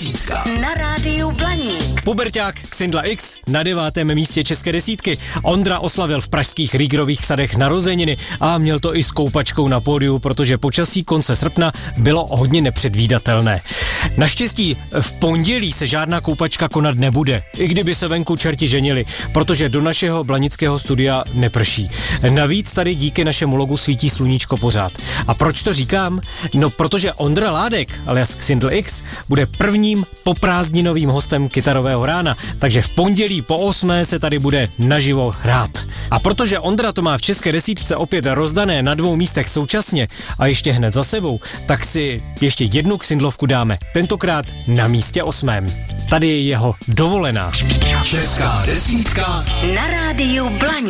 desítka. Na rádiu Blaník. Puberťák Xindla X na 9. místě české desítky. Ondra oslavil v pražských Rýgrových sadech narozeniny a měl to i s koupačkou na pódiu, protože počasí konce srpna bylo hodně nepředvídatelné. Naštěstí v pondělí se žádná koupačka konat nebude, i kdyby se venku čerti ženili, protože do našeho blanického studia neprší. Navíc tady díky našemu logu svítí sluníčko pořád. A proč to říkám? No, protože Ondra Ládek, alias Xindl X, bude prvním poprázdninovým hostem Kytarového rána, takže v pondělí po 8. se tady bude naživo hrát. A protože Ondra to má v české desítce opět rozdané na 2 místech současně a ještě hned za sebou, tak si ještě jednu Xindlovku dáme, tentokrát na místě 8. Tady je jeho Dovolená. Česká desítka Na rádiu Blaník.